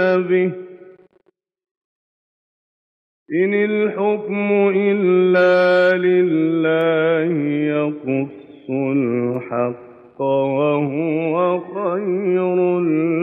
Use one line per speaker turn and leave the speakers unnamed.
به إن الحكم إلا لله يقص الحق وهو خير